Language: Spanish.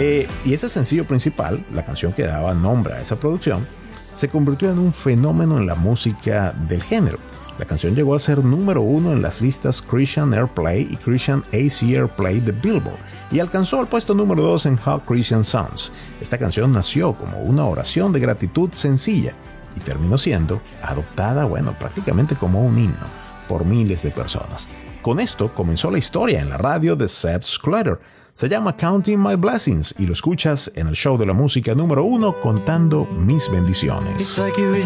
Y ese sencillo principal, la canción que daba nombre a esa producción, se convirtió en un fenómeno en la música del género. La canción llegó a ser número 1 en las listas Christian Airplay y Christian AC Airplay de Billboard y alcanzó el puesto número 2 en Hot Christian Songs. Esta canción nació como una oración de gratitud sencilla y terminó siendo adoptada, prácticamente como un himno por miles de personas. Con esto comenzó la historia en la radio de Seth Sclater. Se llama Counting My Blessings y lo escuchas en el show de la música número 1 contando mis bendiciones.